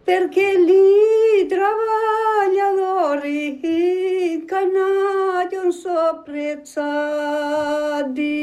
perché lì travagliatori, i canali non so apprezzati.